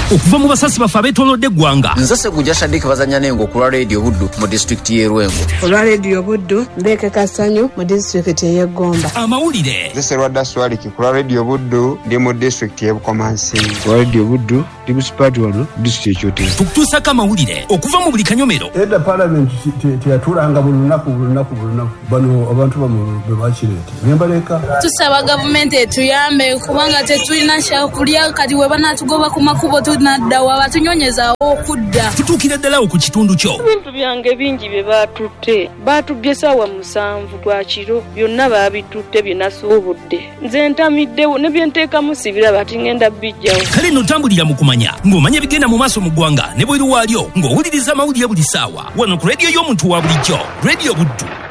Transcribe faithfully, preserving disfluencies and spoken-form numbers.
okuva mu basasi bafe abetoolodde eggwanga. Nze Sseguja Shadik bazanya nengo ku lwa Radio Buddu mu disitulikiti y'e Rwengo. Olwa Radio Buddu Mbeke Kasanyu mu disitulikiti y'e Gomba. Amawulire. Nze Serwadda Swaliki ku lwa Radio Buddu ndi mu disitulikiti y'e Bukomansi. Ku lwa Radio Buddu ndi musipati wano disitulikiti y'Ekyotera. Tukutuusako amawulire okuva mu buli kanyomero. Edda Parliament teyatulanga buli lunaku buli lunaku buli lunaku bano abantu bamu be bakireeta nembaleka. Tusaba gavumenti etuyambe kubanga tetulina kyakulya kati we banatugoba ku makubo tunaddawa batunyonyeza okudda. Tutuukire ddala ku kitundu kyo. Ebintu byange bingi bye baatutte baatubbye ssaawa musanvu gwa kiro byonna baabitutte bye nasuubudde nze ntamiddewo ne bye nteekamu sibira bati ngenda bijjawo. Kale nno tambulira mu kumanya ng'omanya bigenda mu maaso mu ggwanga ne bweru waalyo ng'owuliriza amawulire buli ssaawa wano ku rediyo y'omuntu wa bulijjo Radio Buddu.